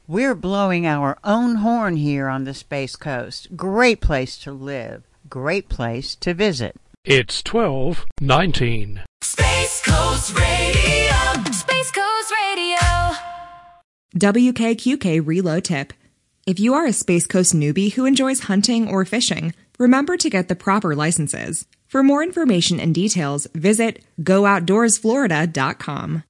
We're blowing our own horn here on the Space Coast. Great place to live. Great place to visit. It's 12:19. Space Coast Radio. Space Coast Radio. WKQK Reload Tip. If you are a Space Coast newbie who enjoys hunting or fishing, remember to get the proper licenses. For more information and details, visit GoOutdoorsFlorida.com.